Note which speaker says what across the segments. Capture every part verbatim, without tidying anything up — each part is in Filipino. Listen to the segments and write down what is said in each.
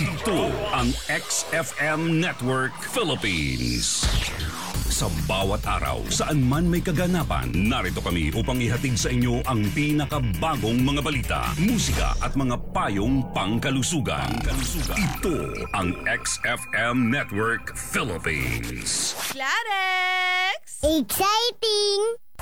Speaker 1: Ito ang X F M Network Philippines. Sa bawat araw, saan man may kaganapan, narito kami upang ihatid sa inyo ang pinakabagong mga balita, musika at mga payong pangkalusugan. Ito ang X F M Network Philippines.
Speaker 2: Clarex!
Speaker 3: Exciting!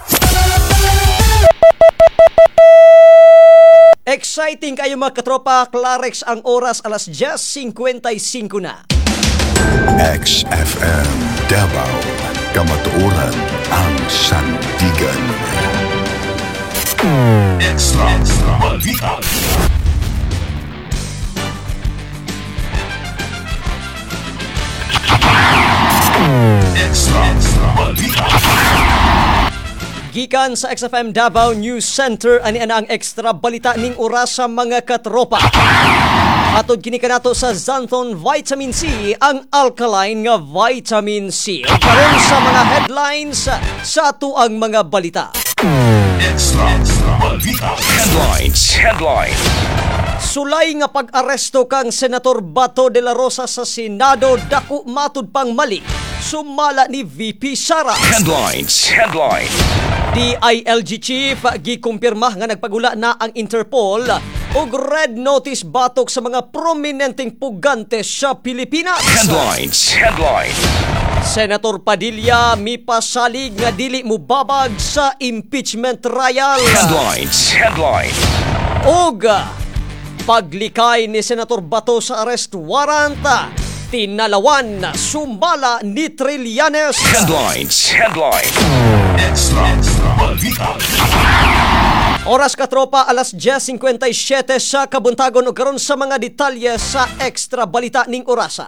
Speaker 4: Exciting kayo mga katropa, Clarex ang oras alas diyes singkwentaysinko na.
Speaker 5: X F M Davao, kamatuoran ang sandigan.
Speaker 1: Extra Balita. Extra Balita.
Speaker 4: Gikan sa X F M Davao News Center, ani ana ang extra balita ning oras sa mga katropa. Atod kini kanato sa Xanthan Vitamin C, ang alkaline nga vitamin C. Karon sa mga headlines sa ato ang mga balita.
Speaker 1: Extra Balita. Headlines. Headlines.
Speaker 4: Sulay nga pag-aresto kang Senator Bato de la Rosa sa Senado, dako matud pang mali. Sumala ni V P Sara.
Speaker 1: Headlines. Headlines.
Speaker 4: D I L G Chief gikumpirma nga nagpagula na ang Interpol og red notice batok sa mga prominenteng pugante sa Pilipinas.
Speaker 1: Headlines. Headlines.
Speaker 4: Senator Padilla mipasalig nga dili mubabag sa impeachment trial.
Speaker 1: Headlines. Headlines.
Speaker 4: Og paglikay ni Senator Bato sa arrest warrant, tinalawan sumala ni Trillanes.
Speaker 1: Headlines. Headlines. Extra Balita.
Speaker 4: Oras katropa, alas diyes singkwentaysiyete sa kabuntagon o karon sa mga detalye sa extra balita ning orasa.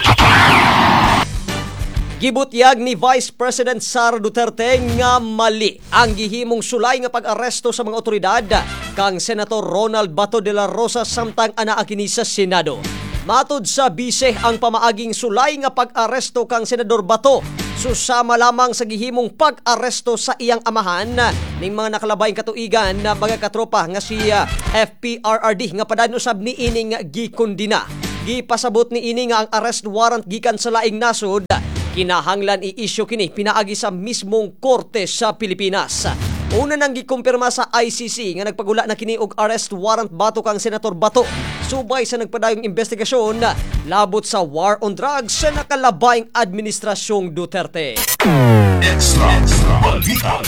Speaker 4: Gibutyag ni Vice President Sara Duterte nga mali ang gihimong sulay nga pag-aresto sa mga otoridad kang Senator Ronald Bato de la Rosa samtang anaa kini sa Senado. Matod sa bise, ang pamaaging sulay nga pag-aresto kang Senador Bato susama lamang sa gihimong pag-aresto sa iyang amahan ning mga nakalabayng katuigan na mga katropa nga si F P R R D nga padanosab ni ining gikundina. Gipasabot ni ini nga ang arrest warrant gikan sa laing nasod kinahanglan i-issue kini pinaagi sa mismong korte sa Pilipinas. Una nang gikumpirma sa I C C nga nagpagula na kini og arrest warrant batok ang Senator Bato subay sa nagpadayong investigasyon labot sa war on drugs sa nakalabayng administrasyong Duterte.
Speaker 1: Extra Balita.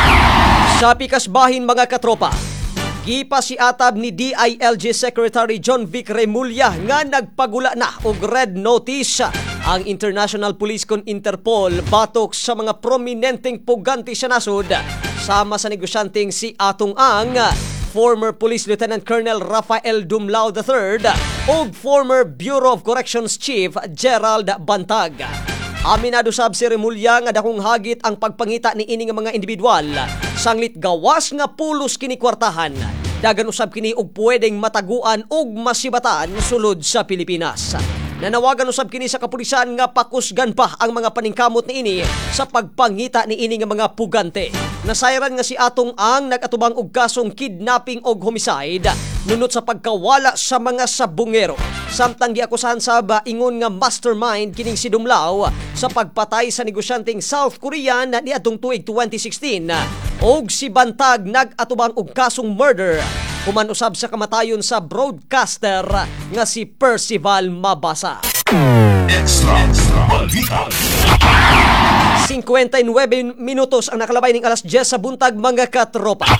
Speaker 4: Sa pikasbahin mga katropa, gipasiatab ni D I L G Secretary John Vic Remulla nga nagpagula na og red notice ang International Police con Interpol batok sa mga prominenteng pugante sa nasod sama sa negosyanteng si Atong Ang, former Police Lieutenant Colonel Rafael Dumlao the third ug former Bureau of Corrections Chief Gerald Bantag. Aminado sab si Remulla nga dakong hagit ang pagpangita ni ini nga mga individual sanglit gawas nga pulos kini kwartahan. Dagan usab kini og pwedeng mataguan ug masibatan sulod sa Pilipinas. Nanawagan usab kini sa kapulisan nga pakusgan pa ang mga paningkamot ni ini sa pagpangita ni ini nga mga pugante. Nasayran nga si Atong Ang nagatubang og kasong kidnapping og homicide nunot sa pagkawala sa mga sabungero. Samtang giakusahan sa ingon nga mastermind kining si Dumlao sa pagpatay sa negosyanteng South Korean niadtong tuig twenty sixteen. Og si Bantag nagatubang og kasong murder human usab sa kamatayon sa broadcaster nga si Percival Mabasa.
Speaker 1: Extra Balita.
Speaker 4: fifty-nine minutos ang nakalabay ning alas diyes sa buntag mga katropa.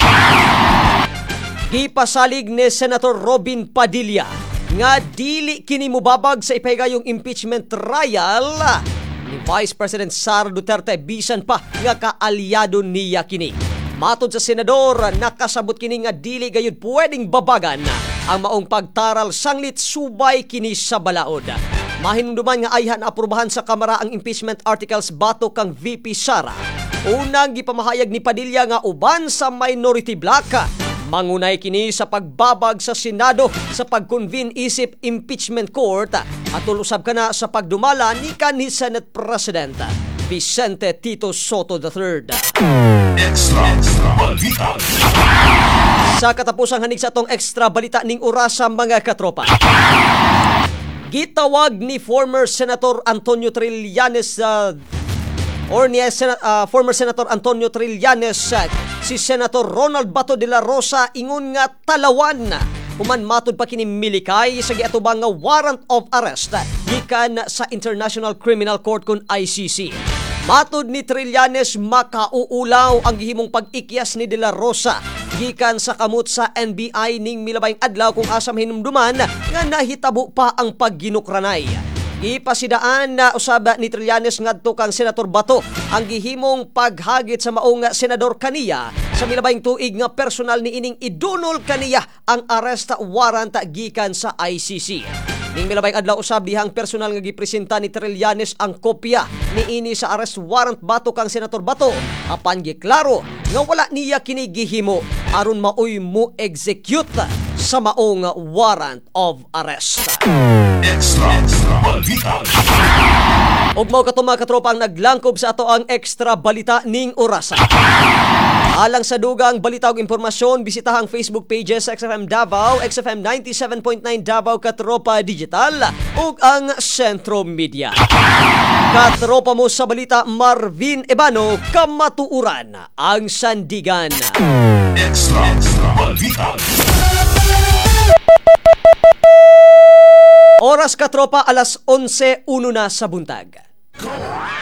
Speaker 4: Gipasalig ni Senator Robin Padilla nga dili kini mubabag sa ipahigayong impeachment trial ni Vice President Sara Duterte bisan pa nga kaalyado niya kini. Matod sa senador, nakasabot kini nga dili gayud pwedeng babagan ang maong pagtaral sanglit subay kini sa balaod. Mahinumduman nga ayhan aprubahan sa Kamara ang impeachment articles batok kang V P Sara. Unang gipamahayag ni Padilla nga uban sa minority bloc mangunay kini sa pagbabag sa Senado sa pag-convene isip impeachment court at tulusab kana sa pagdumala ni kanhi Senate President Vicente Tito Soto the third.
Speaker 1: Extra Balita.
Speaker 4: Sa katapusang hanig sa tong extra balita ning orasa mga katropa. Gitawag ni former Senator Antonio Trillanes uh, or ni Sen- uh, former Senator Antonio Trillanes uh, si Senator Ronald Bato de la Rosa ingon nga talawan human matud pa kini milikay sa giatubang nga warrant of arrest gikan sa International Criminal Court kun I C C. Matud ni Trillanes makauulaw ang gihimong pag-ikyas ni De La Rosa gikan sa kamot sa N B I ning milabayng adlaw kung asam hinumduman nga nahitabo pa ang pagginukranay. Ipasidaan na usaba ni Trillanes ngadto kang Senator Bato ang gihimong paghagit sa maong senador kaniya sa milabayng tuig nga personal ni ining idunol kaniya ang arrest warrant gikan sa I C C. Ning milabayng adlaw usab dihang personal nga gipresenta ni Trillanes ang kopya ni ini sa arrest warrant Bato kang Senator Bato apan giklaro nga wala niya kini gihimo aron maoy mo execute sa maong warrant of arrest.
Speaker 5: Extra Balita.
Speaker 4: Og mao katong mga katropa ang naglangkob sa ato ang extra balita ning orasa. Alang sa dugang balita ug impormasyon, bisitahang Facebook pages X F M Davao, X F M ninety-seven point nine Davao Katropa Digital ug ang Sentro Media. Katropa mo sa balita, Marvin Ebano, kamatuuran ang sandigan.
Speaker 5: Extra Balita.
Speaker 4: Oras katropa, alas onse uno na sa buntag.